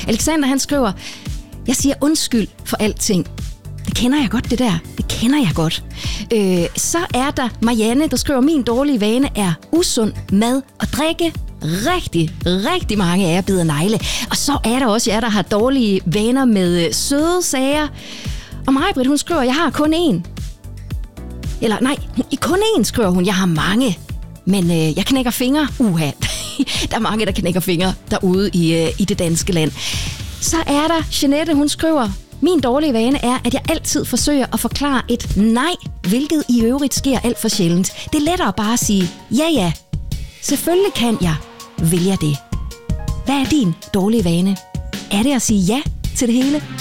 Alexander, han skriver, jeg siger undskyld for alting. Det kender jeg godt, det der. Det kender jeg godt. Så er der Marianne, der skriver, min dårlige vane er usund mad og drikke. Rigtig mange af jer bider negle. Og så er der også jer, der har dårlige vaner med søde sager. Og Maj-Britt, hun skriver, jeg har kun én. Eller nej, kun én, skriver hun. Jeg har mange. Men jeg knækker fingre. Uha, der er mange, der knækker fingre derude i det danske land. Så er der Jeanette, hun skriver, min dårlige vane er, at jeg altid forsøger at forklare et nej, hvilket i øvrigt sker alt for sjældent. Det er lettere bare at sige, ja, selvfølgelig kan jeg. Vil jeg det? Hvad er din dårlige vane? Er det at sige ja til det hele?